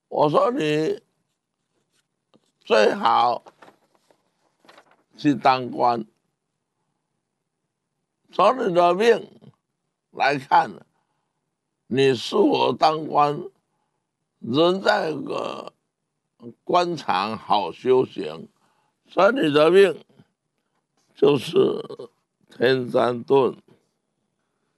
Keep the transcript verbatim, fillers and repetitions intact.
我说你最好去当官，从你的命来看，你是否当官，人在个官场好修行，所以你的命就是天山遁。